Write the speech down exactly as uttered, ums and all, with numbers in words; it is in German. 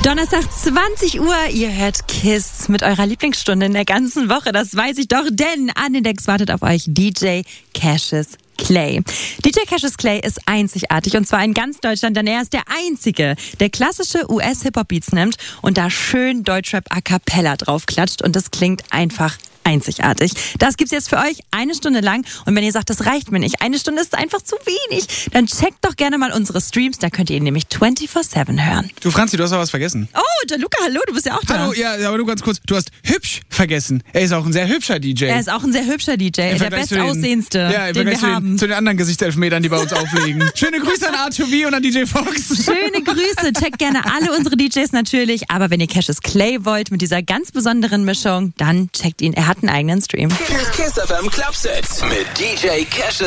Donnerstag zwanzig Uhr, ihr hört KISS mit eurer Lieblingsstunde in der ganzen Woche. Das weiß ich doch, denn an den Decks wartet auf euch D J Cassius Clay. D J Cassius Clay ist einzigartig und zwar in ganz Deutschland, denn er ist der Einzige, der klassische U S-Hip-Hop-Beats nimmt und da schön Deutschrap a cappella drauf klatscht und das klingt einfach einzigartig. Das gibt's jetzt für euch eine Stunde lang und wenn ihr sagt, das reicht mir nicht, eine Stunde ist einfach zu wenig, dann checkt doch gerne mal unsere Streams, da könnt ihr ihn nämlich vierundzwanzig sieben hören. Du Franzi, du hast noch was vergessen. Oh, der Luca, hallo, du bist ja auch da. Hallo, ja, aber du ganz kurz, du hast hübsch vergessen. Er ist auch ein sehr hübscher D J. Er ist auch ein sehr hübscher D J, der bestaussehendste, ja, den wir zu haben. Den, zu den anderen Gesichtselfmetern, die bei uns auflegen. Schöne Grüße an R zwei V und an D J Fox. Schöne Grüße, checkt gerne alle unsere D Js natürlich, aber wenn ihr Cassius Clay wollt mit dieser ganz besonderen Mischung, dann checkt ihn, er hat einen eigenen Stream. KISS F M Clubset mit D J Cassius